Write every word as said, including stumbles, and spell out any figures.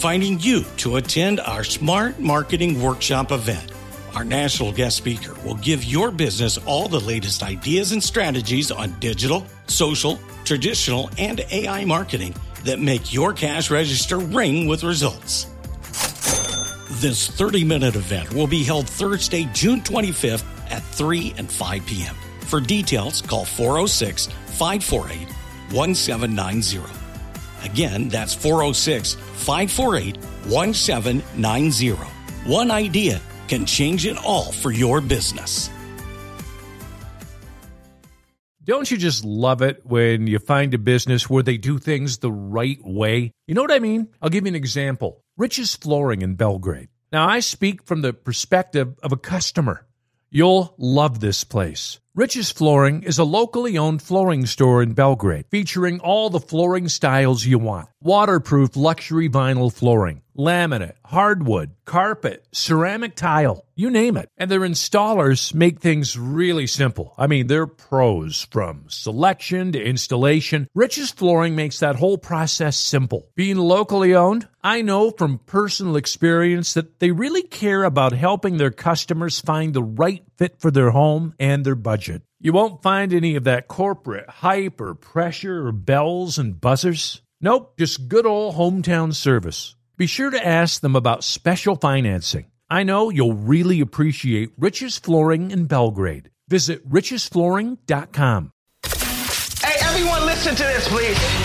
inviting you to attend our Smart Marketing Workshop event. Our national guest speaker will give your business all the latest ideas and strategies on digital, social, traditional, and A I marketing that make your cash register ring with results. This thirty-minute event will be held Thursday, June twenty-fifth at three and five p.m. For details, call four oh six, five four eight, one seven nine zero. Again, that's four oh six, five four eight, one seven nine zero. One idea can change it all for your business. Don't you just love it when you find a business where they do things the right way? You know what I mean? I'll give you an example. Rich's Flooring in Belgrade. Now, I speak from the perspective of a customer. You'll love this place. Rich's Flooring is a locally owned flooring store in Belgrade, featuring all the flooring styles you want. Waterproof luxury vinyl flooring, laminate, hardwood, carpet, ceramic tile, you name it. And their installers make things really simple. I mean, they're pros from selection to installation. Rich's Flooring makes that whole process simple. Being locally owned, I know from personal experience that they really care about helping their customers find the right fit for their home and their budget. You won't find any of that corporate hype or pressure or bells and buzzers. Nope, just good old hometown service. Be sure to ask them about special financing. I know you'll really appreciate Rich's Flooring in Belgrade. Visit riches flooring dot com. Hey, everyone, listen to this, please.